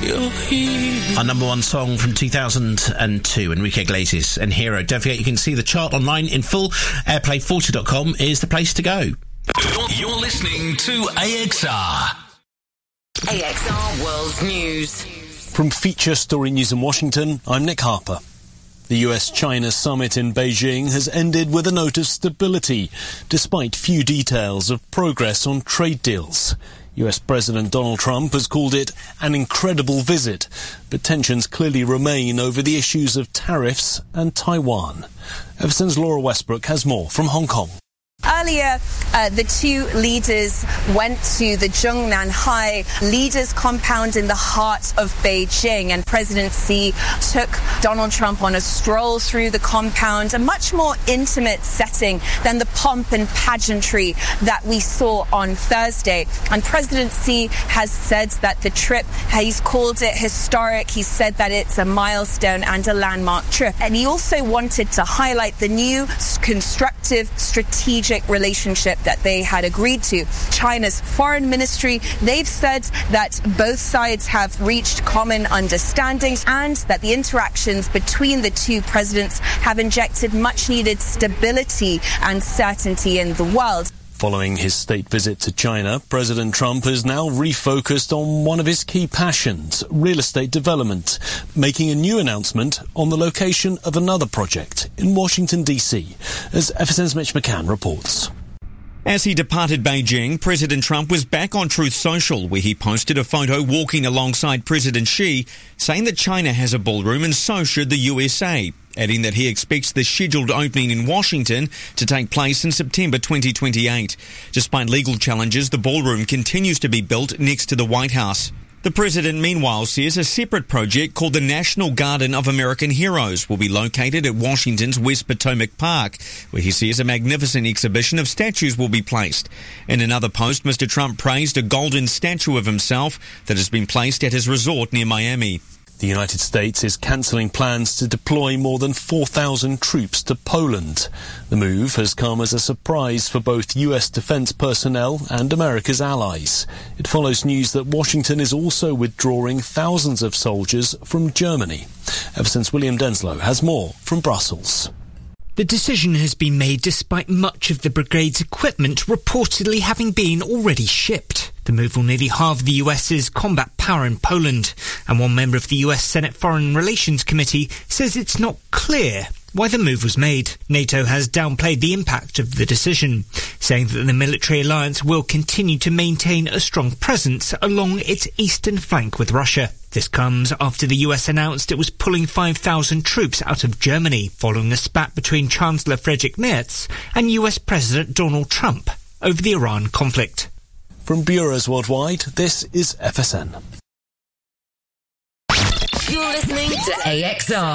Our number one song from 2002, Enrique Iglesias and Hero. Don't forget, you can see the chart online in full. Airplay40.com is the place to go. You're listening to AXR. AXR World News. From Feature Story News in Washington, I'm Nick Harper. The US-China summit in Beijing has ended with a note of stability, despite few details of progress on trade deals. US President Donald Trump has called it an incredible visit, but tensions clearly remain over the issues of tariffs and Taiwan. Everson's Laura Westbrook has more from Hong Kong. Earlier, the two leaders went to the Zhongnanhai Leaders Compound in the heart of Beijing, and President Xi took Donald Trump on a stroll through the compound, a much more intimate setting than the pomp and pageantry that we saw on Thursday. And President Xi has said that the trip, he's called it historic. He said that it's a milestone and a landmark trip. And he also wanted to highlight the new constructive strategic relationship that they had agreed to. China's foreign ministry, they've said that both sides have reached common understandings and that the interactions between the two presidents have injected much needed stability and certainty in the world. Following his state visit to China, President Trump has now refocused on one of his key passions, real estate development, making a new announcement on the location of another project in Washington, D.C., as FSN's Mitch McCann reports. As he departed Beijing, President Trump was back on Truth Social, where he posted a photo walking alongside President Xi, saying that China has a ballroom and so should the USA, adding that he expects the scheduled opening in Washington to take place in September 2028. Despite legal challenges, the ballroom continues to be built next to the White House. The president, meanwhile, says a separate project called the National Garden of American Heroes will be located at Washington's West Potomac Park, where he says a magnificent exhibition of statues will be placed. In another post, Mr. Trump praised a golden statue of himself that has been placed at his resort near Miami. The United States is cancelling plans to deploy more than 4,000 troops to Poland. The move has come as a surprise for both US defence personnel and America's allies. It follows news that Washington is also withdrawing thousands of soldiers from Germany. Ever since William Denslow has more from Brussels. The decision has been made despite much of the brigade's equipment reportedly having been already shipped. The move will nearly halve the US's combat power in Poland, and one member of the US Senate Foreign Relations Committee says it's not clear why the move was made. NATO has downplayed the impact of the decision, saying that the military alliance will continue to maintain a strong presence along its eastern flank with Russia. This comes after the US announced it was pulling 5,000 troops out of Germany, following a spat between Chancellor Friedrich Merz and US President Donald Trump over the Iran conflict. From bureaus worldwide, this is FSN. You're listening to AXR.